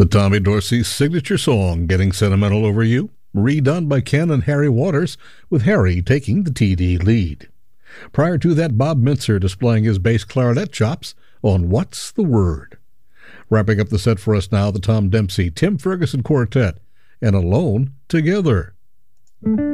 The Tommy Dorsey signature song, Getting Sentimental Over You, redone by Ken and Harry Waters, with Harry taking the TD lead. Prior to that, Bob Mintzer displaying his bass clarinet chops on What's the Word. Wrapping up the set for us now, the Tom Dempsey, Tim Ferguson Quartet, and Alone Together.